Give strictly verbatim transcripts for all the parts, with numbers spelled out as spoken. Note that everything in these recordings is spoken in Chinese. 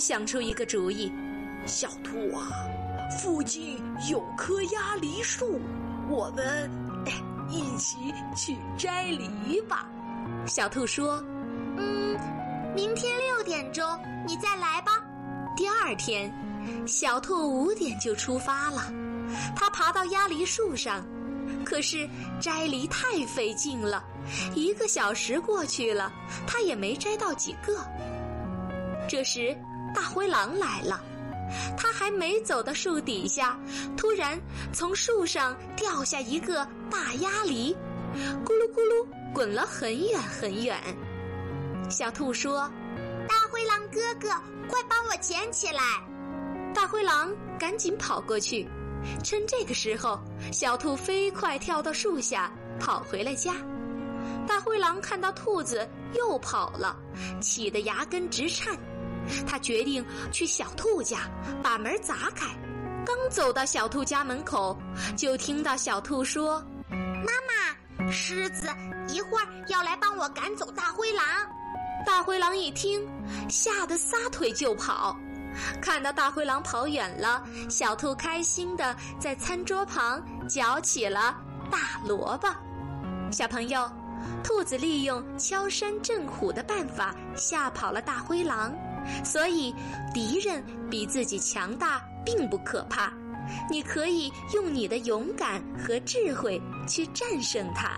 想出一个主意： 小兔啊，附近有棵鸭梨树，我们哎一起去摘梨吧。 小兔说： 嗯，明天六点钟你再来吧。 第二天，小兔五点就出发了。它爬到鸭梨树上，可是摘梨太费劲了，一个小时过去了，它也没摘到几个。这时大灰狼来了，它还没走到树底下，突然从树上掉下一个大鸭梨，咕噜咕噜滚了很远很远。小兔说： 大灰狼哥哥，快帮我捡起来。 大灰狼赶紧跑过去，趁这个时候，小兔飞快跳到树下，跑回了家。大灰狼看到兔子又跑了，气得牙根直颤。他决定去小兔家，把门砸开。刚走到小兔家门口，就听到小兔说： 妈妈，狮子一会儿要来帮我赶走大灰狼。 大灰狼一听，吓得撒腿就跑。看到大灰狼跑远了，小兔开心地在餐桌旁嚼起了大萝卜。小朋友，兔子利用敲山震虎的办法吓跑了大灰狼，所以敌人比自己强大并不可怕，你可以用你的勇敢和智慧去战胜它。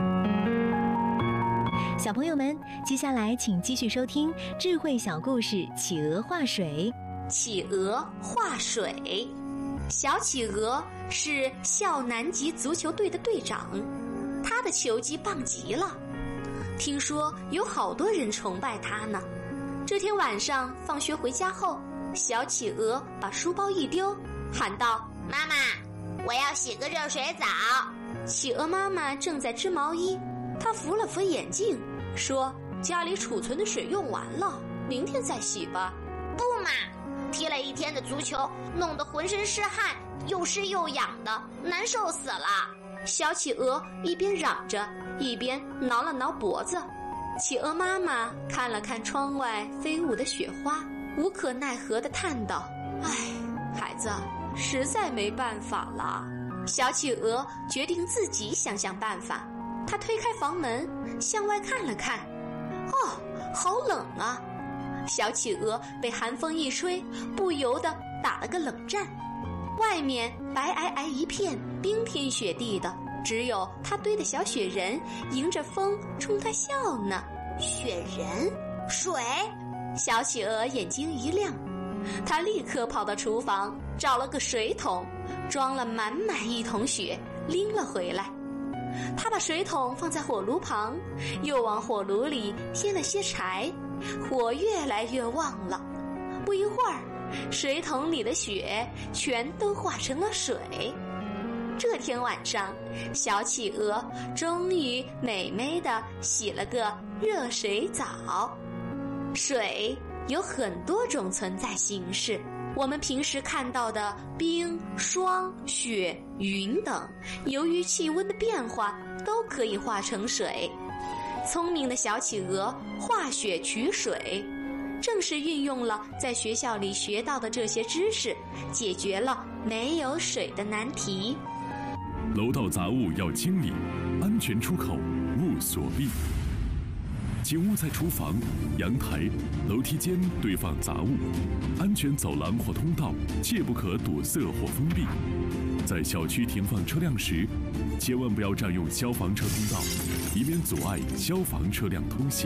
小朋友们，接下来请继续收听智慧小故事《企鹅画水》。 企鹅画水。小企鹅是校南极足球队的队长，他的球技棒极了，听说有好多人崇拜他呢。这天晚上放学回家后，小企鹅把书包一丢，喊道： 妈妈，我要洗个热水澡。 企鹅妈妈正在织毛衣，她扶了扶眼镜，说：家里储存的水用完了，明天再洗吧。 不嘛，踢了一天的足球，弄得浑身是汗，又湿又痒的，难受死了。 小企鹅一边嚷着，一边挠了挠脖子。企鹅妈妈看了看窗外飞舞的雪花，无可奈何地叹道：唉，孩子，实在没办法了。小企鹅决定自己想想办法。他推开房门，向外看了看，哦，好冷啊！小企鹅被寒风一吹，不由得打了个冷战。外面白皑皑一片，冰天雪地的，只有他堆的小雪人迎着风冲他笑呢。 雪人？水？ 小企鹅眼睛一亮，他立刻跑到厨房，找了个水桶，装了满满一桶雪，拎了回来。他把水桶放在火炉旁，又往火炉里添了些柴，火越来越旺了。不一会儿，水桶里的雪全都化成了水。这天晚上，小企鹅终于美美地洗了个热水澡。水有很多种存在形式，我们平时看到的冰、霜、雪、云等，由于气温的变化，都可以化成水。聪明的小企鹅化雪取水，正是运用了在学校里学到的这些知识，解决了没有水的难题。 楼道杂物要清理，安全出口勿锁闭。请勿在厨房、阳台、楼梯间堆放杂物，安全走廊或通道切不可堵塞或封闭。在小区停放车辆时，千万不要占用消防车通道，以免阻碍消防车辆通行。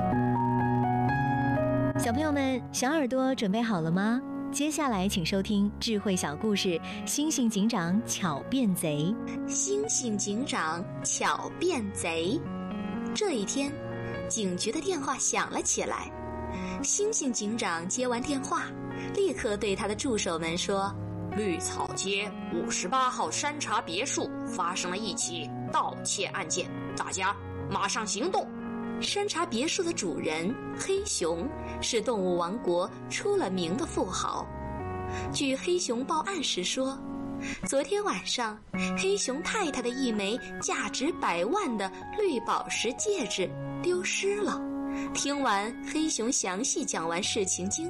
小朋友们，小耳朵准备好了吗？接下来请收听智慧小故事《星星警长巧变贼》。 星星警长巧变贼。这一天，警局的电话响了起来。星星警长接完电话，立刻对他的助手们说： 绿草街五十八号山茶别墅发生了一起盗窃案件，大家马上行动。 山茶别墅的主人黑熊是动物王国出了名的富豪。据黑熊报案时说，昨天晚上黑熊太太的一枚价值百万的绿宝石戒指丢失了。听完黑熊详细讲完事情经